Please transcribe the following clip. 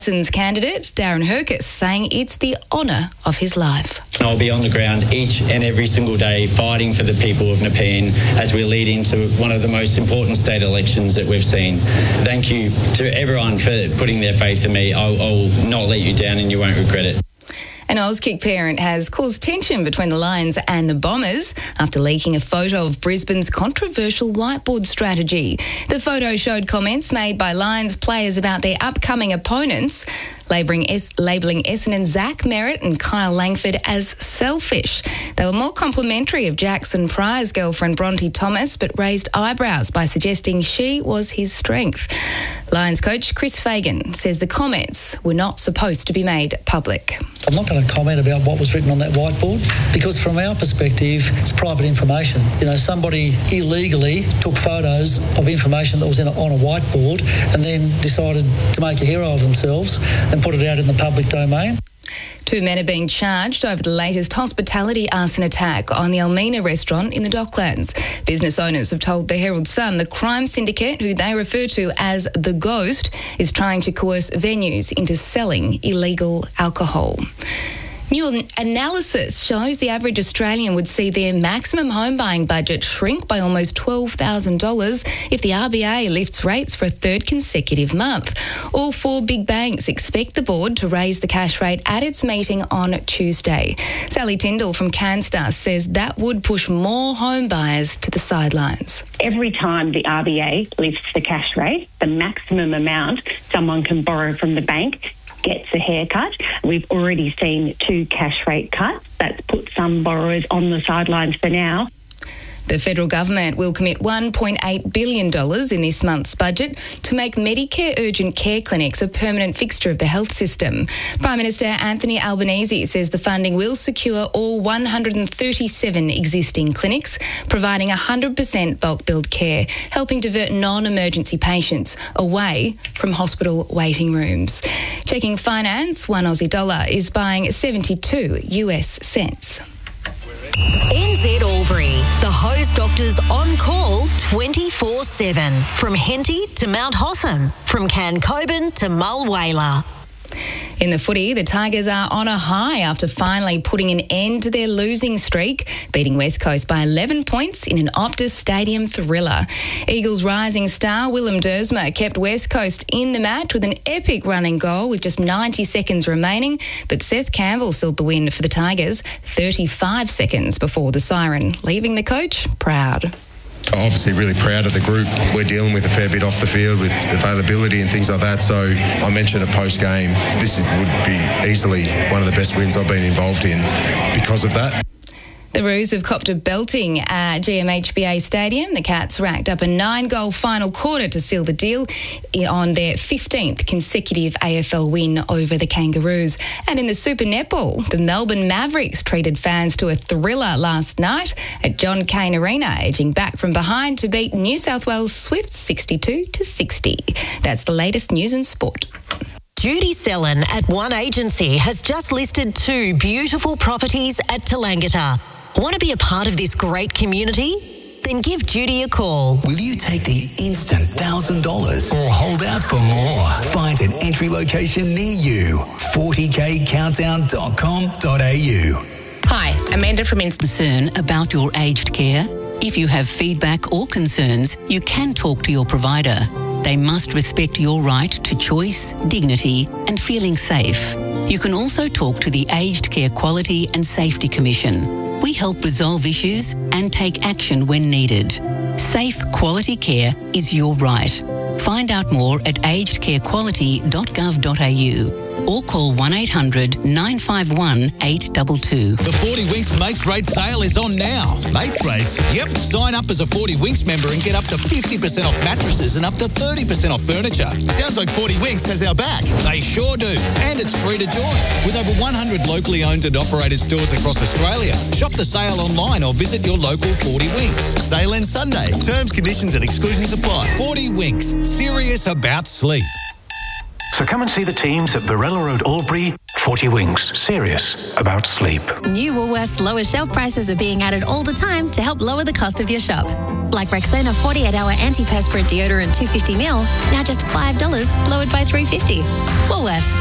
Candidate Darren Herkes saying it's the honour of his life. I'll be on the ground each and every single day fighting for the people of Nepean as we lead into one of the most important state elections that we've seen. Thank you to everyone for putting their faith in me. I'll not let you down and you won't regret it. An Auskick parent has caused tension between the Lions and the Bombers after leaking a photo of Brisbane's controversial whiteboard strategy. The photo showed comments made by Lions players about their upcoming opponents, labelling Essendon Zach Merritt and Kyle Langford as selfish. They were more complimentary of Jackson Pryor's girlfriend Bronte Thomas, but raised eyebrows by suggesting she was his strength. Lions coach Chris Fagan says the comments were not supposed to be made public. I'm not going to comment about what was written on that whiteboard because from our perspective, it's private information. You know, somebody illegally took photos of information that was on a whiteboard and then decided to make a hero of themselves and put it out in the public domain. 2 men are being charged over the latest hospitality arson attack on the Almina restaurant in the Docklands. Business owners have told the Herald Sun the crime syndicate, who they refer to as the Ghost, is trying to coerce venues into selling illegal alcohol. New analysis shows the average Australian would see their maximum home buying budget shrink by almost $12,000 if the RBA lifts rates for a third consecutive month. All 4 big banks expect the board to raise the cash rate at its meeting on Tuesday. Sally Tyndall from CanStar says that would push more home buyers to the sidelines. Every time the RBA lifts the cash rate, the maximum amount someone can borrow from the bank gets a haircut. We've already seen 2 cash rate cuts. That's put some borrowers on the sidelines for now. The federal government will commit $1.8 billion in this month's budget to make Medicare urgent care clinics a permanent fixture of the health system. Prime Minister Anthony Albanese says the funding will secure all 137 existing clinics, providing 100% bulk billed care, helping divert non-emergency patients away from hospital waiting rooms. Checking finance, one Aussie dollar is buying 72 US cents. NZ Albury, the Hose Doctors on call 24/7. From Henty to Mount Hossam, from Cancoban to Mulwala. In the footy, the Tigers are on a high after finally putting an end to their losing streak, beating West Coast by 11 points in an Optus Stadium thriller. Eagles rising star Willem Dersma kept West Coast in the match with an epic running goal with just 90 seconds remaining, but Seth Campbell sealed the win for the Tigers 35 seconds before the siren, leaving the coach proud. Obviously really proud of the group. We're dealing with a fair bit off the field with availability and things like that. So I mentioned a post-game. This would be easily one of the best wins I've been involved in because of that. The Roos have copped a belting at GMHBA Stadium. The Cats racked up a 9-goal final quarter to seal the deal on their 15th consecutive AFL win over the Kangaroos. And in the Super Netball, the Melbourne Mavericks treated fans to a thriller last night at John Cain Arena, edging back from behind to beat New South Wales Swifts 62-60. That's the latest news and sport. Judy Sellen at One Agency has just listed 2 beautiful properties at Talangata. Want to be a part of this great community? Then give Judy a call. Will you take the instant $1,000 or hold out for more? Find an entry location near you. 40kcountdown.com.au. Hi, Amanda from Concern about your aged care. If you have feedback or concerns, you can talk to your provider. They must respect your right to choice, dignity, and feeling safe. You can also talk to the Aged Care Quality and Safety Commission. We help resolve issues and take action when needed. Safe, quality care is your right. Find out more at agedcarequality.gov.au or call 1800 951 822. The 40 Winks Mates Rate sale is on now. Mates Rates? Yep. Sign up as a 40 Winks member and get up to 50% off mattresses and up to 30% off furniture. Sounds like 40 Winks has our back. They sure do. And it's free to join. With over 100 locally owned and operated stores across Australia. Shop the sale online or visit your local 40 Winks. Sale ends Sunday. Terms, conditions and exclusions apply. 40 Winks. Serious about sleep. So come and see the teams at Barella Road, Albury, 40 Winks, serious about sleep. New Woolworths lower shelf prices are being added all the time to help lower the cost of your shop. Like Rexona 48-hour antiperspirant deodorant 250ml, now just $5, lowered by $3.50. Woolworths.